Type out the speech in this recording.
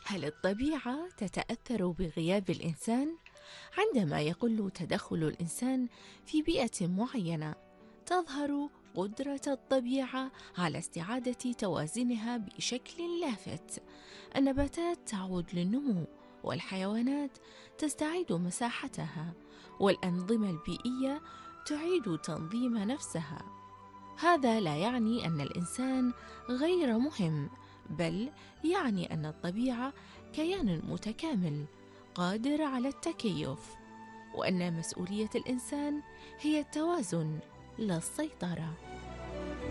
هل الطبيعة تتأثر بغياب الإنسان؟ عندما يقل تدخل الإنسان في بيئة معينة، تظهر قدرة الطبيعة على استعادة توازنها بشكل لافت. النباتات تعود للنمو، والحيوانات تستعيد مساحتها، والأنظمة البيئية تعيد تنظيم نفسها. هذا لا يعني أن الإنسان غير مهم، بل يعني أن الطبيعة كيان متكامل قادر على التكيف، وأن مسؤولية الإنسان هي التوازن لا السيطرة.